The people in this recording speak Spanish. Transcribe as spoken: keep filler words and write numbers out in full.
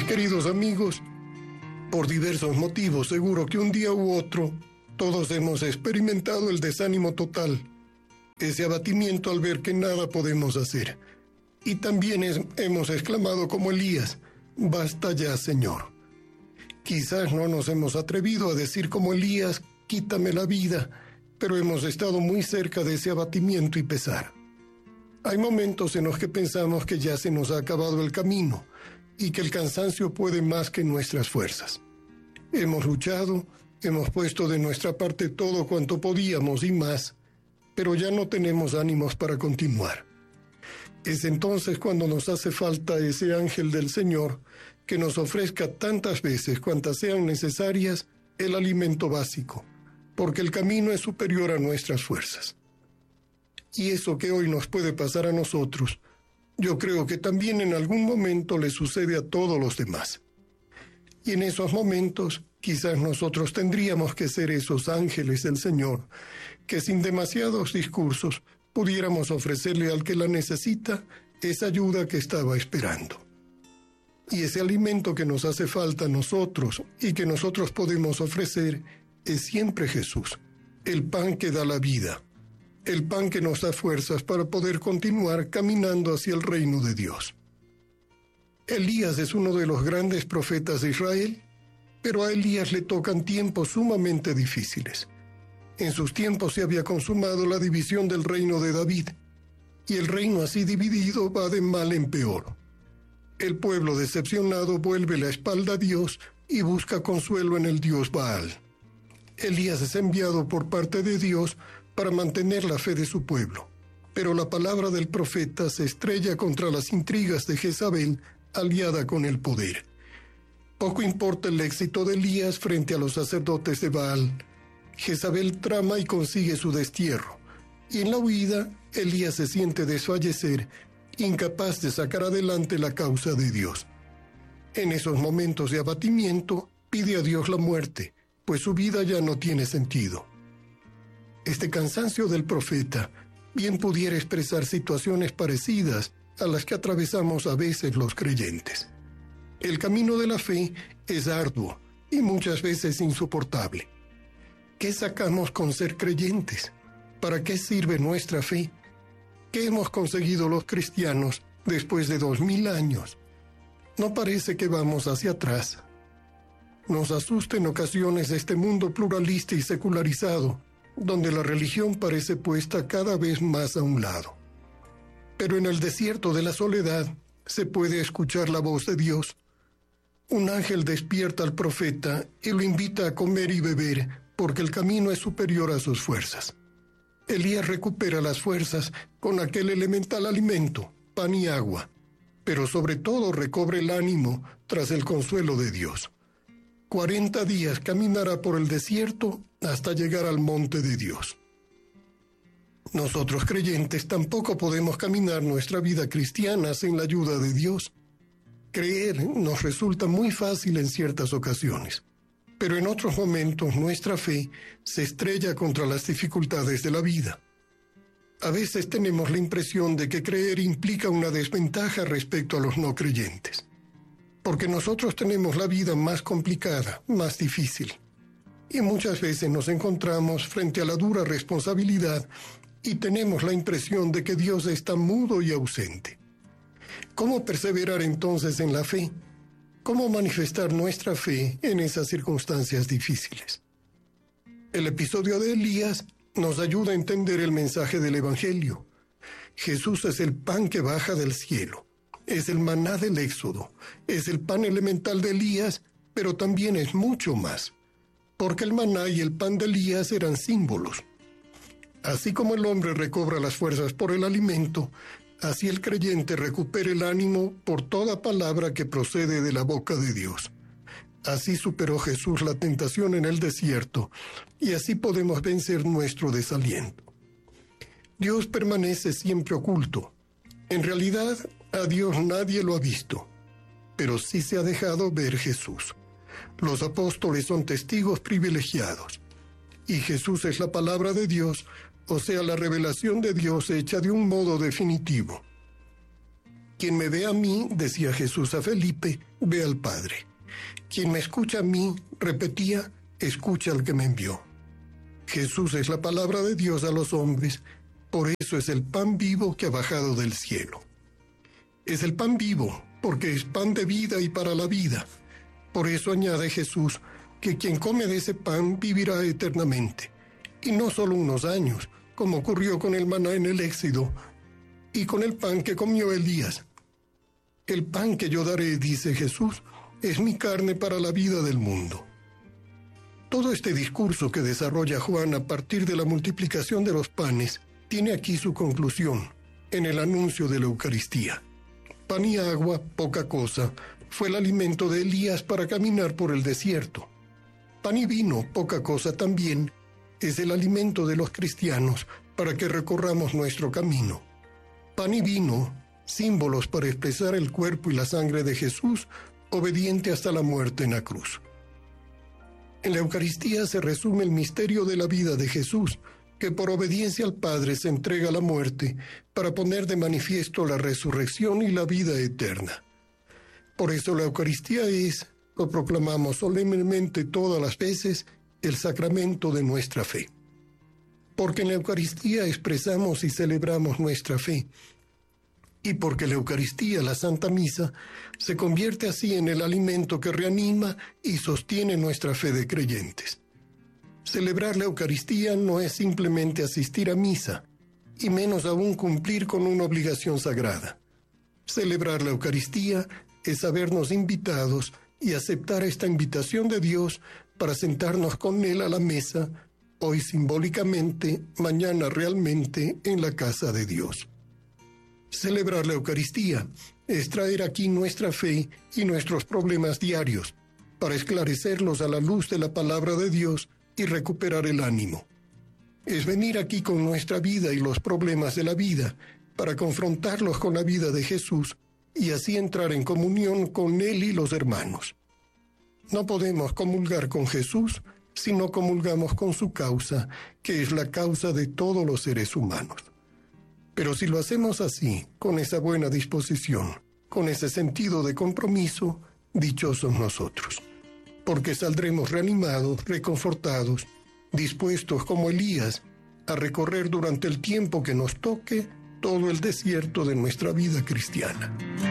Queridos amigos, por diversos motivos, seguro que un día u otro, todos hemos experimentado el desánimo total, ese abatimiento al ver que nada podemos hacer. Y también es, hemos exclamado como Elías, basta ya, Señor. Quizás no nos hemos atrevido a decir como Elías, quítame la vida, pero hemos estado muy cerca de ese abatimiento y pesar. Hay momentos en los que pensamos que ya se nos ha acabado el camino y que el cansancio puede más que nuestras fuerzas. Hemos luchado, hemos puesto de nuestra parte todo cuanto podíamos y más, pero ya no tenemos ánimos para continuar. Es entonces cuando nos hace falta ese ángel del Señor que nos ofrezca tantas veces cuantas sean necesarias el alimento básico, porque el camino es superior a nuestras fuerzas. Y eso que hoy nos puede pasar a nosotros, yo creo que también en algún momento le sucede a todos los demás. Y en esos momentos, quizás nosotros tendríamos que ser esos ángeles del Señor, que sin demasiados discursos pudiéramos ofrecerle al que la necesita esa ayuda que estaba esperando. Y ese alimento que nos hace falta a nosotros y que nosotros podemos ofrecer es siempre Jesús, el pan que da la vida, el pan que nos da fuerzas para poder continuar caminando hacia el reino de Dios. Elías es uno de los grandes profetas de Israel, pero a Elías le tocan tiempos sumamente difíciles. En sus tiempos se había consumado la división del reino de David, y el reino así dividido va de mal en peor. El pueblo decepcionado vuelve la espalda a Dios y busca consuelo en el dios Baal. Elías es enviado por parte de Dios para mantener la fe de su pueblo, pero la palabra del profeta se estrella contra las intrigas de Jezabel, aliada con el poder. Poco importa el éxito de Elías frente a los sacerdotes de Baal. Jezabel trama y consigue su destierro, y en la huida, Elías se siente desfallecer, incapaz de sacar adelante la causa de Dios. En esos momentos de abatimiento, pide a Dios la muerte, pues su vida ya no tiene sentido. Este cansancio del profeta bien pudiera expresar situaciones parecidas a las que atravesamos a veces los creyentes. El camino de la fe es arduo y muchas veces insoportable. ¿Qué sacamos con ser creyentes? ¿Para qué sirve nuestra fe? ¿Qué hemos conseguido los cristianos después de dos mil años? No parece que vamos hacia atrás. Nos asusta en ocasiones este mundo pluralista y secularizado, donde la religión parece puesta cada vez más a un lado. Pero en el desierto de la soledad se puede escuchar la voz de Dios. Un ángel despierta al profeta y lo invita a comer y beber, porque el camino es superior a sus fuerzas. Elías recupera las fuerzas con aquel elemental alimento, pan y agua, pero sobre todo recobre el ánimo tras el consuelo de Dios. Cuarenta días caminará por el desierto hasta llegar al monte de Dios. Nosotros creyentes tampoco podemos caminar nuestra vida cristiana sin la ayuda de Dios. Creer nos resulta muy fácil en ciertas ocasiones, pero en otros momentos nuestra fe se estrella contra las dificultades de la vida. A veces tenemos la impresión de que creer implica una desventaja respecto a los no creyentes, porque nosotros tenemos la vida más complicada, más difícil, y muchas veces nos encontramos frente a la dura responsabilidad y tenemos la impresión de que Dios está mudo y ausente. ¿Cómo perseverar entonces en la fe? ¿Cómo manifestar nuestra fe en esas circunstancias difíciles? El episodio de Elías nos ayuda a entender el mensaje del Evangelio. Jesús es el pan que baja del cielo, es el maná del Éxodo, es el pan elemental de Elías, pero también es mucho más, porque el maná y el pan de Elías eran símbolos. Así como el hombre recobra las fuerzas por el alimento, así el creyente recupera el ánimo por toda palabra que procede de la boca de Dios. Así superó Jesús la tentación en el desierto, y así podemos vencer nuestro desaliento. Dios permanece siempre oculto. En realidad, a Dios nadie lo ha visto, pero sí se ha dejado ver Jesús. Los apóstoles son testigos privilegiados, y Jesús es la palabra de Dios, o sea, la revelación de Dios hecha de un modo definitivo. Quien me ve a mí, decía Jesús a Felipe, ve al Padre. Quien me escucha a mí, repetía, escucha al que me envió. Jesús es la palabra de Dios a los hombres, por eso es el pan vivo que ha bajado del cielo. Es el pan vivo, porque es pan de vida y para la vida. Por eso añade Jesús que quien come de ese pan vivirá eternamente, y no solo unos años, como ocurrió con el maná en el Éxodo, y con el pan que comió Elías. El pan que yo daré, dice Jesús, es mi carne para la vida del mundo. Todo este discurso que desarrolla Juan a partir de la multiplicación de los panes tiene aquí su conclusión, en el anuncio de la Eucaristía. Pan y agua, poca cosa, fue el alimento de Elías para caminar por el desierto. Pan y vino, poca cosa también, es el alimento de los cristianos para que recorramos nuestro camino. Pan y vino, símbolos para expresar el cuerpo y la sangre de Jesús, obediente hasta la muerte en la cruz. En la Eucaristía se resume el misterio de la vida de Jesús, que por obediencia al Padre se entrega a la muerte para poner de manifiesto la resurrección y la vida eterna. Por eso la Eucaristía es, lo proclamamos solemnemente todas las veces, el sacramento de nuestra fe. Porque en la Eucaristía expresamos y celebramos nuestra fe, y porque la Eucaristía, la Santa Misa, se convierte así en el alimento que reanima y sostiene nuestra fe de creyentes. Celebrar la Eucaristía no es simplemente asistir a misa, y menos aún cumplir con una obligación sagrada. Celebrar la Eucaristía es sabernos invitados y aceptar esta invitación de Dios para sentarnos con Él a la mesa, hoy simbólicamente, mañana realmente en la casa de Dios. Celebrar la Eucaristía es traer aquí nuestra fe y nuestros problemas diarios, para esclarecerlos a la luz de la palabra de Dios y recuperar el ánimo. Es venir aquí con nuestra vida y los problemas de la vida, para confrontarlos con la vida de Jesús y así entrar en comunión con Él y los hermanos. No podemos comulgar con Jesús si no comulgamos con su causa, que es la causa de todos los seres humanos. Pero si lo hacemos así, con esa buena disposición, con ese sentido de compromiso, dichosos nosotros, porque saldremos reanimados, reconfortados, dispuestos como Elías a recorrer durante el tiempo que nos toque todo el desierto de nuestra vida cristiana.